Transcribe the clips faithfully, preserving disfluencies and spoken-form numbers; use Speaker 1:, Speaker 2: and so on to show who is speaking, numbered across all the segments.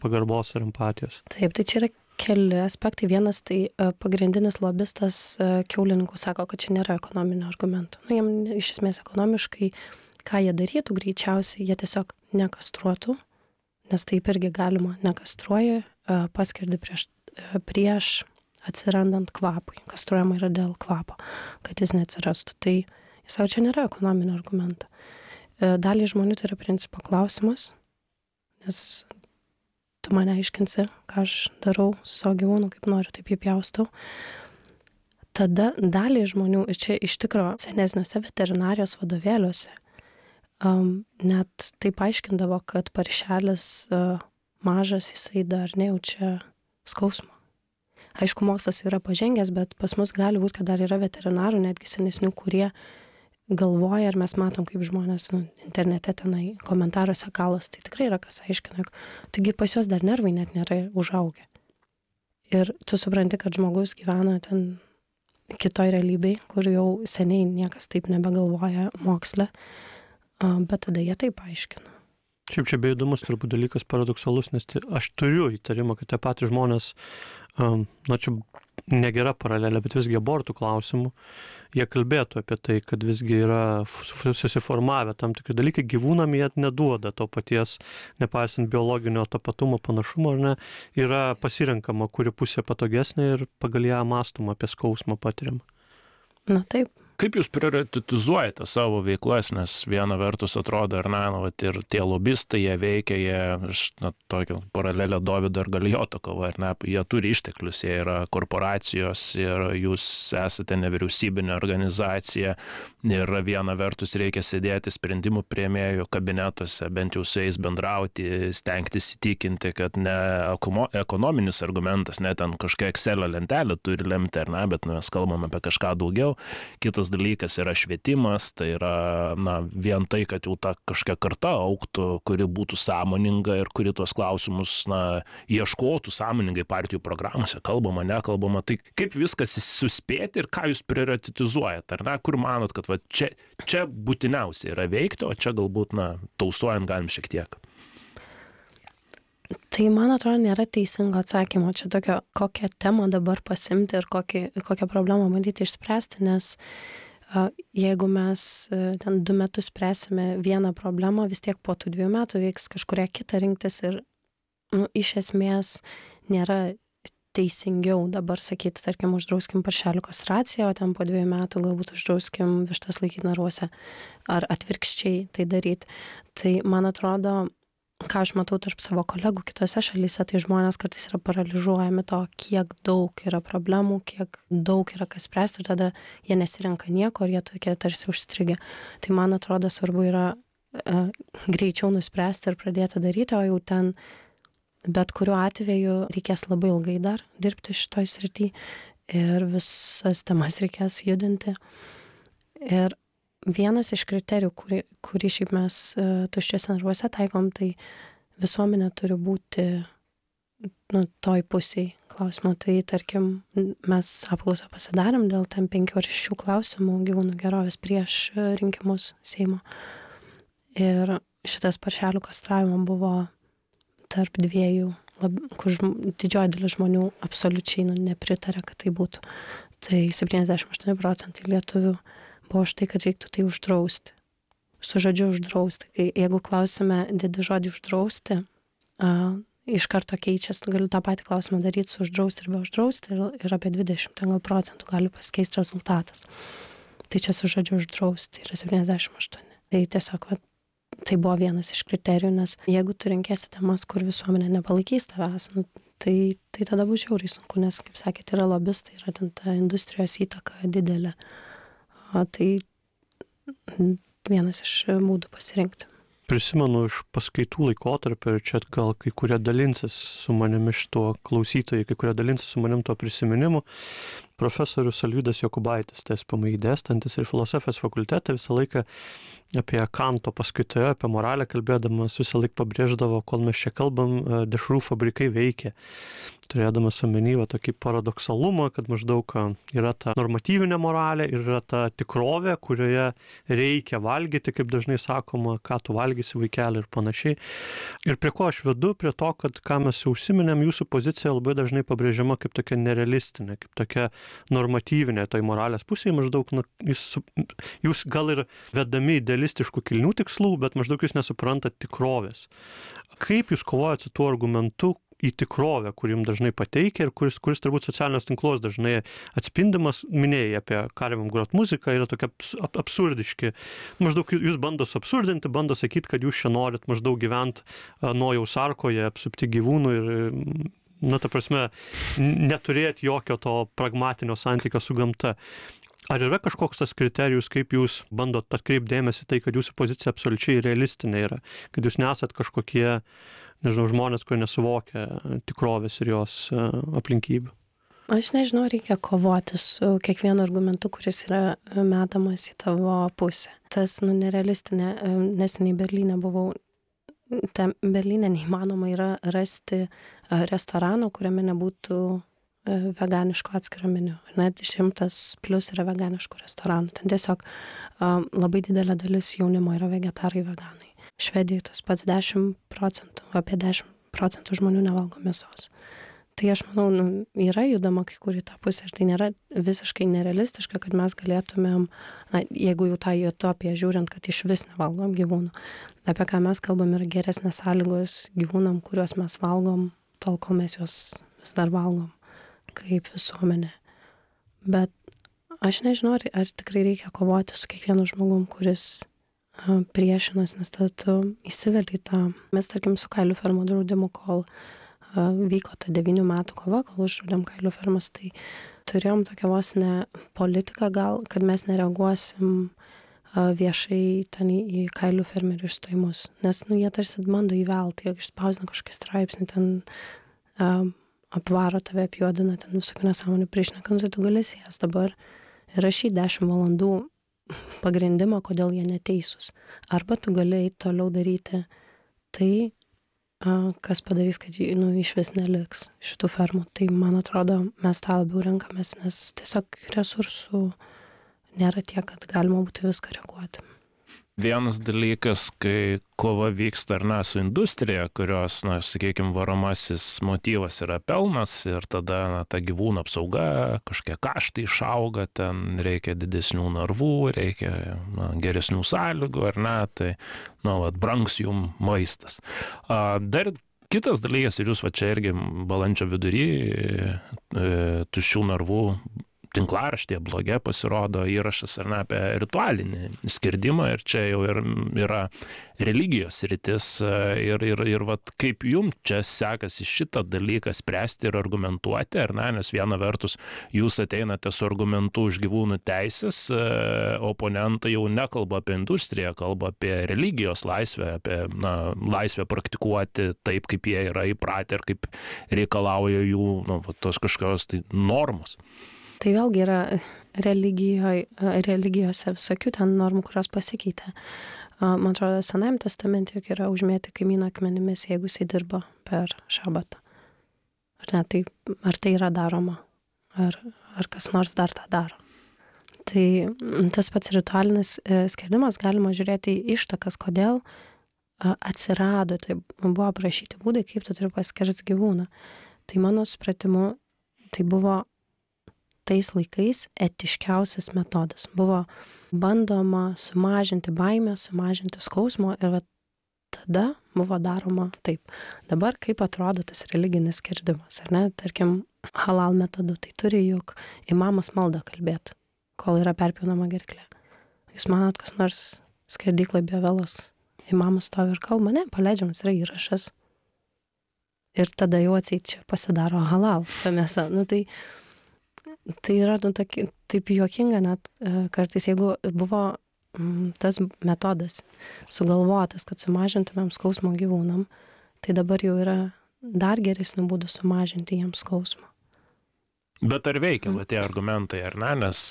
Speaker 1: pagarbos ir empatijos.
Speaker 2: Taip, tai čia yra keli aspektai. Vienas, tai pagrindinis lobistas kiaulininkų sako, kad čia nėra ekonominio argumento. Nu, jiem iš esmės ekonomiškai, ką jie darytų greičiausiai, jie tiesiog nekastruotų, nes taip irgi galima nekastruoja, paskirdi prieš, prieš atsirandant kvapui. Kastruojama yra dėl kvapo, kad jis neatsirastų. Tai jis savo čia nėra ekonominio argumento. Daliai žmonių tai yra principo klausimas, nes tu mane aiškinsi, ką aš darau su savo gyvūnu, kaip noriu, taip jį pjaustau. Tada daliai žmonių, ir čia iš tikro senesniuose veterinarijos vadovėliuose, um, net taip aiškindavo, kad paršelis uh, mažas, jisai dar nejaučia skausmo. Aišku, mokslas yra pažengęs, bet pas mus gali būti, kad dar yra veterinarų, netgi senesnių, kurie galvoja, ir mes matom, kaip žmonės nu, internete tenai komentaruose kalas, tai tikrai yra kas aiškina. Taigi pas juos dar nervai net nėra užaugę. Ir tu supranti, kad žmogus gyvena ten kitoj realybėj, kur jau seniai niekas taip nebegalvoja moksle, bet tada jie taip aiškina.
Speaker 1: Šiaip čia beįdomus turbūt dalykas paradoksalus, nes tai, aš turiu įtarimą, kad tie patys žmonės, um, na čia negera paralelė, bet visgi abortų klausimų, jie kalbėtų apie tai, kad visgi yra susiformavę tam tikri dalykai, gyvūnam jie neduoda to paties, nepaisant biologinio tapatumo panašumo, ar ne, yra pasirenkama, kuri pusė patogesnė ir pagal ją mąstoma apie skausmą patiriamą.
Speaker 2: Na taip.
Speaker 3: Kaip jūs prioritizuojate savo veiklas, nes viena vertus atrodo, ar ne, nu, vat, ir tie lobistai, jie veikia, jie, na, tokia paralelė Dovydo ir Galijoto kova, ar ne, jie turi išteklius, jie yra korporacijos ir jūs esate nevyriausybinė organizacija ir viena vertus reikia sėdėti sprendimų priėmėjų kabinetuose, bent jau su jais bendrauti, stengtis įtikinti, kad ne ekonominis argumentas, ne ten kažkokia Excelio lentelė turi lemti, ar ne, bet mes kalbame apie kažką daugiau. Kitas dalykas yra švietimas, tai yra na, vien tai, kad jau ta kažkokia karta augtų, kuri būtų sąmoninga ir kuri tuos klausimus na, ieškotų sąmoningai partijų programuose, kalbama, nekalbama. Tai kaip viskas suspėti ir ką jūs prioritizuojate, ar ne, kur manot, kad va, čia, čia būtiniausia yra veikti, o čia galbūt na, tausojant galim šiek tiek.
Speaker 2: Tai, man atrodo, nėra teisingo atsakymo. Čia tokio, kokią temą dabar pasimti ir kokį, kokią problemą bandyti išspręsti, nes a, jeigu mes a, ten du metus spręsime vieną problemą, vis tiek po tų dviejų metų reiks kažkuria kitą rinktis ir nu, iš esmės nėra teisingiau dabar sakyti, tarkim, uždrauskim paršelių kastraciją, o ten po dviejų metų galbūt uždrauskim vištas laikyti narvuose ar atvirkščiai tai daryti. Tai, man atrodo, ką aš matau tarp savo kolegų kitose šalyse, tai žmonės kartais yra paralyžuojami to, kiek daug yra problemų, kiek daug yra kas spręsti ir tada jie nesirenka nieko ir jie tokie tarsi užstrigę. Tai man atrodo svarbu yra e, greičiau nuspręsti ir pradėti daryti, o jau ten bet kuriuo atveju reikės labai ilgai dar dirbti šitoj srity ir visas temas reikės judinti. Ir vienas iš kriterijų, kurį, kurį šiaip mes uh, tuščiuose narvuose taikom, tai visuomenė turi būti nu, toj pusiai klausimo. Tai, tarkim, mes apklausą pasidarėm dėl tam penkių ar šešių klausimų gyvūnų gerovės prieš rinkimus Seimo. Ir šitas paršelių kastravimo buvo tarp dviejų, lab, kur žm, didžioji dalis žmonių absoliučiai nu, nepritarė, kad tai būtų. Tai septyniasdešimt aštuoni procentai lietuvių buvo štai, kad reiktų tai uždrausti. Su žodžiu uždrausti. Kai, jeigu klausime didį žodį uždrausti, a, iš karto keičiasi, tu gali tą patį klausimą daryti su uždrausti ir be uždrausti ir, ir apie dvidešimt gal procentų gali pasikeisti rezultatas. Tai čia su žodžiu uždrausti yra septyniasdešimt aštuoni. Tai tiesiog va, tai buvo vienas iš kriterijų, nes jeigu tu rinkėsi temas, kur visuomenė nepalaikys tavęs, nu, tai, tai tada bus žiauriai sunku, nes, kaip sakėte, yra lobistai, yra ten ta industrijos įtaka didelė. O tai vienas iš būdų pasirinkti.
Speaker 1: Prisimenu iš paskaitų laikotarpio ir čia gal kai kurie dalinsis su manimi šito klausytojai, kai kurie dalinsis su manim to prisiminimu. profesorius Alvydas Jokubaitis, T S P M I dėstantis ir filosofijos fakultete visą laiką apie Kanto paskaitoje, apie moralę kalbėdamas, visą laiką pabrėždavo, kol mes čia kalbam, dešrų fabrikai veikia. Turėdamas omeny va tokį paradoksalumą, kad maždaug yra ta normatyvinė moralė ir yra ta tikrovė, kurioje reikia valgyti, kaip dažnai sakoma, ką tu valgysi vaikelį ir panašiai. Ir prie ko aš vedu, prie to, kad ką mes jau užsiminėm, jūsų pozicija labai dažnai pabrėžiama kaip tokia nerealistinė, kaip tokia normatyvinė toj moralės pusėje, maždaug nu, jūs, jūs gal ir vedami idealistiškų kilnių tikslų, bet maždaug jūs nesuprantat tikrovės. Kaip jūs kovojat su tuo argumentu į tikrovę, kur jums dažnai pateikia ir kuris, kuris turbūt socialinios tinklos dažnai atspindimas, minėjai apie karvėm grot muziką, yra tokia absurdiški. Maždaug jūs bando suabsurdinti, bando sakyti, kad jūs čia norit maždaug gyventi Nojaus arkoje, apsupti gyvūnų ir, na, ta prasme, neturėti jokio to pragmatinio santykio su gamta. Ar yra kažkoks tas kriterijus, kaip jūs bandot atkreipti dėmesį tai, kad jūsų pozicija absoliučiai realistinė yra, kad jūs nesat kažkokie, nežinau, žmonės, kurie nesuvokia tikrovės ir jos aplinkybių?
Speaker 2: Aš nežinau, reikia kovoti su kiekvienu argumentu, kuris yra metamas į tavo pusę. Tas, nu, nerealistinė, neseniai Berlyne buvau, ten Berlyne neįmanoma yra rasti restorano, kuriame nebūtų veganiško atskiro meniu. Net šimtas plus yra veganiškų restoranų. Ten tiesiog um, labai didelė dalis jaunimo yra vegetarai, veganai. Švedijoje tas pats dešimt procentų, apie dešimt procentų žmonių nevalgo mėsos. Tai aš manau, nu, yra judama kai kur į tą pusę ir tai nėra visiškai nerealistiška, kad mes galėtumėm, na, jeigu jau tą utopiją žiūrint, kad iš vis nevalgom gyvūnų. Apie ką mes kalbam yra geresnės sąlygos gyvūnam, kuriuos mes valgom, tol kol mes juos vis dar valgom kaip visuomenė. Bet aš nežinau, ar, ar tikrai reikia kovoti su kiekvienu žmogum, kuris a, priešinas, nes tada tu įsiveli tą. Mes, tarkim, su kailių fermų draudimu, kol a, vyko ta devynių metų kova, kol uždraudėm kailių fermas, tai turėjom tokią vos ne politiką gal, kad mes nereaguosim a, viešai ten į, į kailių fermerių išstojimus. Nes, nu, jie tarsi bando įvelti, jeigu išspausina kažkokį straipsnį, ten a, apvaro tave, apjuodina, ten visokių nesąmonių priešnekant, tai tu gali sės dabar ir rašyti dešimt valandų pagrindimą, kodėl jie neteisūs. Arba tu gali eiti toliau daryti tai, kas padarys, kad nu, iš vis neliks šitų fermų. Tai, man atrodo, mes tą labiau renkamės, nes tiesiog resursų nėra tiek, kad galima būtų viską reaguoti.
Speaker 3: Vienas dalykas, kai kova vyksta ar ne su industrija, kurios, na, sakykime, varomasis motyvas yra pelnas ir tada, na, ta gyvūnų apsauga, kažkokie kaštai išauga, ten reikia didesnių narvų, reikia, na, geresnių sąlygų, ar ne, tai, na, vat, brangs jum maistas. A, dar kitas dalykas, ir jūs va čia irgi balandžio vidury e, tuščių narvų tinklaraštėje bloge pasirodo įrašas ar ne apie ritualinį skirdimą ir čia jau ir, yra religijos sritis ir, ir, ir vat, kaip jums čia sekasi šitą dalyką spręsti ir argumentuoti, ar ne, nes viena vertus jūs ateinate su argumentu už gyvūnų teisės, oponentai jau nekalba apie industriją, kalba apie religijos laisvę, apie na, laisvę praktikuoti taip, kaip jie yra įpratę ir kaip reikalauja jų nu, tos kažkokios tai normos.
Speaker 2: Tai vėlgi yra religijoje, religijose visokių ten normų, kurios pasikeitė. Man atrodo, Senajam testamente juk yra užmėti kaimyną akmenimis, jeigu jisai dirba per šabatą. Ar, ne, tai, ar tai yra daroma? Ar, ar kas nors dar tą daro? Tai tas pats ritualinis skerdimas galima žiūrėti į ištakas, kodėl atsirado, tai buvo aprašyti būdai, kaip tu turi paskirsti gyvūną. Tai mano supratimu, tai buvo tais laikais etiškiausias metodas. Buvo bandoma sumažinti baimę, sumažinti skausmo ir va, tada buvo daroma taip. Dabar kaip atrodo tas religinis skirdimas, ar ne? Tarkim, halal metodu, tai turi juk imamas maldą kalbėti, kol yra perpjaunama gerklė. Jūs manot, kas nors skerdyklai biovelos imamas stovi ir kalba? Ne, paleidžiamas yra įrašas. Ir tada jau atseit čia pasidaro halal ta mėsa. Nu, tai Tai yra nu, toki, taip juokinga net kartais, jeigu buvo mm, tas metodas sugalvotas, kad sumažintumėm skausmo gyvūnam, tai dabar jau yra dar geresnių būdų sumažinti jiems skausmą.
Speaker 3: Bet ar veikia va, tie argumentai, ar ne? Nes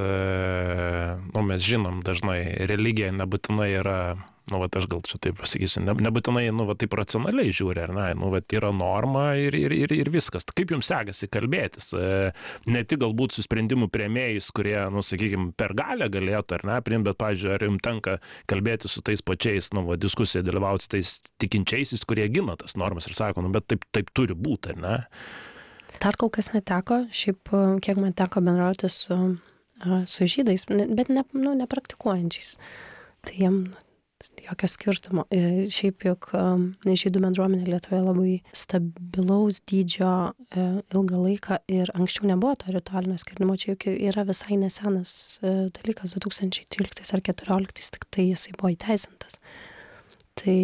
Speaker 3: nu, mes žinom dažnai, religija nebūtinai yra, nu, va, aš gal čia taip pasakysiu, ne, nebūtinai, nu, va, taip racionaliai žiūri, ar ne? Nu, va, yra norma ir, ir, ir, ir viskas. Kaip jums sekasi kalbėtis? Ne tik galbūt su sprendimų priėmėjais, kurie, nu, sakykime, per galę galėtų, ar ne, priimti, bet, pavyzdžiui, ar jums tenka kalbėti su tais pačiais, nu, va, diskusijoje dalyvauti su tais tikinčiaisiais, kurie gina tas normas ir sako, nu, bet taip, taip turi būti, ar ne?
Speaker 2: Dar kol kas neteko, šiaip kiek man teko bendrauti su, su žydais, bet ne, nu, nepraktikuojančiais. Tai jiem jokio skirtumo. Šiaip juk žydų bendruomenė Lietuvoje labai stabilaus dydžio ilgą laiką ir anksčiau nebuvo to ritualinio skerdimo. Čia juk yra visai nesenas dalykas, du tūkstančiai tryliktais ar keturioliktais, tik tai jisai buvo įteisintas. Tai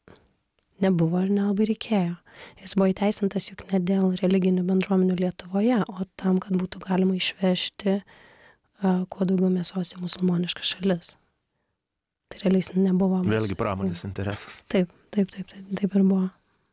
Speaker 2: nebuvo ir nelabai reikėjo. Jis buvo įteisintas juk ne dėl religinių bendruomenių Lietuvoje, o tam, kad būtų galima išvežti kuo daugiau mėsos į musulmoniškas šalis. Tai realiai nebuvo.
Speaker 3: Vėlgi pramonės interesas.
Speaker 2: Taip, taip, taip, taip, taip ir buvo.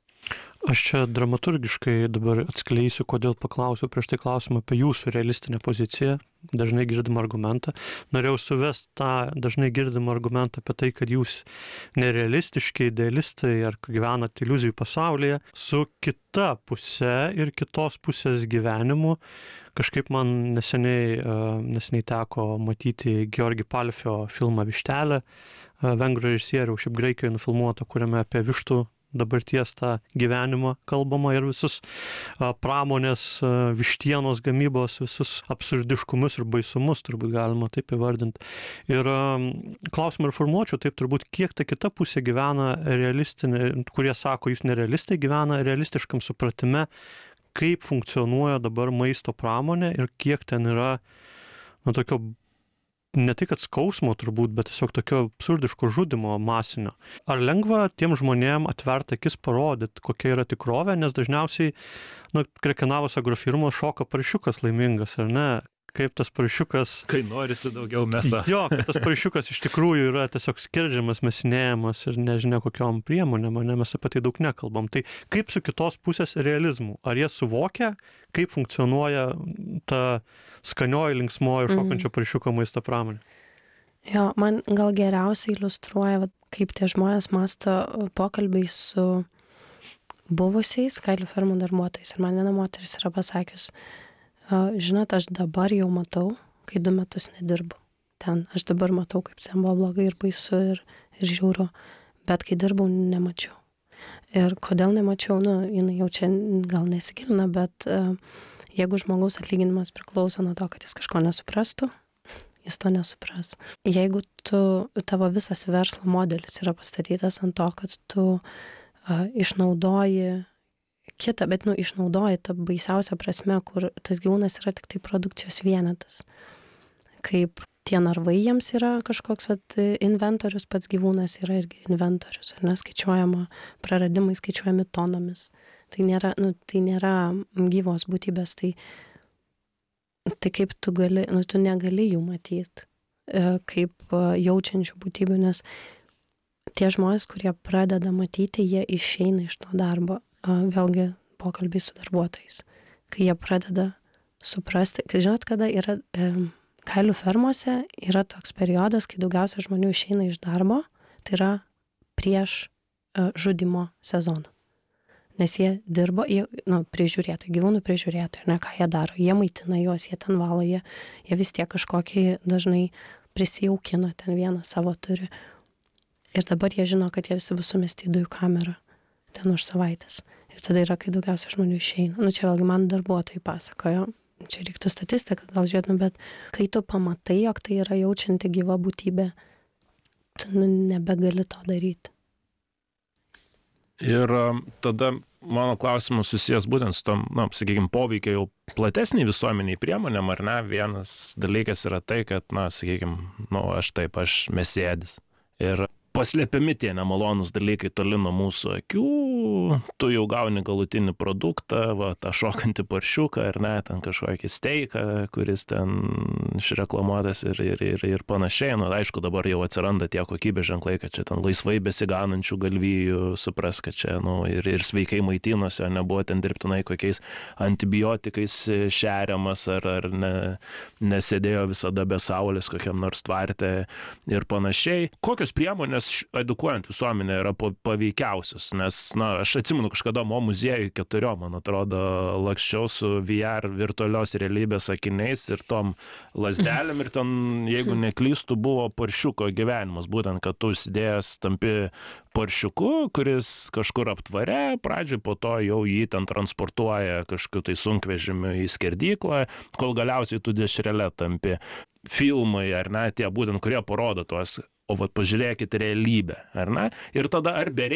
Speaker 1: Aš čia dramaturgiškai dabar atskleisiu, kodėl paklausiu prieš tai klausimą apie jūsų realistinę poziciją, dažnai girdimą argumentą. Norėjau suvesti tą dažnai girdimą argumentą apie tai, kad jūs nerealistiški idealistai ar gyvenat iliuzijų pasaulyje, su kita puse ir kitos pusės gyvenimu. Kažkaip man neseniai, neseniai teko matyti Georgi Palfio filmą Vištelė, vengrų režisieriaus, šiaip Graikijoje nufilmuota, kuriame apie vištų dabarties tą gyvenimą kalbama ir visus pramonės, vištienos gamybos, visus absurdiškumus ir baisumus, turbūt galima taip įvardinti. Ir klausimą ir formuočiau, taip turbūt, kiek ta kita pusė gyvena realistinė, kurie sako, jūs nerealistai gyvena realistiškam supratime, kaip funkcionuoja dabar maisto pramonė ir kiek ten yra, nu, tokio, ne tik kad skausmo turbūt, bet tiesiog tokio absurdiško žudimo masinio. Ar lengva tiem žmonėm atverti akis parodyti, kokia yra tikrovė, nes dažniausiai, nu, Krekenavos agrofirmos šoka paršiukas laimingas, ar ne? Kaip tas paršiukas...
Speaker 3: Kai norisi daugiau mėsos.
Speaker 1: Jo, kad tas paršiukas iš tikrųjų yra tiesiog skerdžiamas, mesinėjamas ir nežinia kokiom priemonėm, ne, mes apie tai daug nekalbam. Tai kaip su kitos pusės realizmu? Ar jie suvokia, kaip funkcionuoja ta skanioji, linksmoji, šokančio paršiuko maisto pramonė?
Speaker 2: Jo, man gal geriausiai iliustruoja, kaip tie žmonės masto pokalbiai su buvusiais kailių fermų darbuotojais. Ir man viena moteris yra pasakius, žinot, aš dabar jau matau, kai du metus nedirbu ten. Aš dabar matau, kaip ten buvo blogai ir baisu ir, ir žiūriu, bet kai dirbau, nemačiau. Ir kodėl nemačiau, nu, jinai jau čia gal nesigilina, bet uh, jeigu žmogaus atlyginimas priklauso nuo to, kad jis kažko nesuprastų, jis to nesupras. Jeigu tu, tavo visas verslo modelis yra pastatytas ant to, kad tu uh, išnaudoji kitą, bet, nu, išnaudoji tą baisiausią prasme, kur tas gyvūnas yra tik tai produkcijos vienetas. Kaip tie narvai jiems yra kažkoks at, inventorius, pats gyvūnas yra irgi inventorius, ar neskaičiuojama, praradimai skaičiuojami tonomis. Tai nėra, nu, tai nėra gyvos būtybės, tai, tai kaip tu gali, nu, tu negali jų matyti, kaip jaučiančių būtybių, nes tie žmonės, kurie pradeda matyti, jie išeina iš to darbo. Vėlgi pokalbiai su darbuotojais, kai jie pradeda suprasti, kad žinot, kada yra e, kailių fermose, yra toks periodas, kai daugiausia žmonių išeina iš darbo, tai yra prieš e, žudimo sezoną. Nes jie dirbo, jie, nu, prižiūrėtojai, gyvūnų prižiūrėtojai, ne, ką jie daro, jie maitina juos, jie ten valo, jie, jie vis tiek kažkokį dažnai prisijaukino, ten vieną savo turi. Ir dabar jie žino, kad jie visi bus sumesti į dujų kamerą ten už savaitės. Ir tada yra, kai daugiausia žmonių išeina. Nu, čia vėlgi man darbuotojai pasakojo, čia reiktų statistiką gal žiūrėtume, bet kai tu pamatai, jog tai yra jaučianti gyva būtybė, tu, nu, nebegali to daryti.
Speaker 3: Ir tada mano klausimas susijęs būtent su tom, na, sakykime, poveikia jau platesnį visuomeniai priemonėm, ar ne? Vienas dalykas yra tai, kad, na, sakykime, nu, aš taip, aš mesėdis. Ir paslėpiami tie nemalonūs dalykai toli nuo mūsų akių, tu jau gauni galutinį produktą, va, tą šokantį paršiuką, ar ne, ten kažkokį steiką, kuris ten išreklamuotas ir, ir, ir, ir panašiai. Nu, aišku, dabar jau atsiranda tie kokybės ženklai, kad čia ten laisvai besiganančių galvijų, supras, kad čia nu, ir, ir sveikai maitinosi, o nebuvo ten dirbtinai kokiais antibiotikais šeriamas, ar, ar ne, nesėdėjo visada be saulės kokiam nors tvarte ir panašiai. Kokios priemonės edukuojant visuomenę yra paveikiausios, nes, na, aš atsimenu kažkada mo muziejui keturio, man atrodo, lakščiau su V R virtualios realybės akiniais ir tom lazdelėm ir ten, jeigu neklystu, buvo paršiuko gyvenimas, būtent, kad tu įsidėjęs tampi paršiuku, kuris kažkur aptvare, pradžiai po to jau jį ten transportuoja kažkokiu tai sunkvežimiu į skerdyklą, kol galiausiai tu dešrele tampi. Filmai, ar ne, tie būtent, kurie parodo tuos, o vat pažiūrėkit realybę, ar ne? Ir tada ar bereikia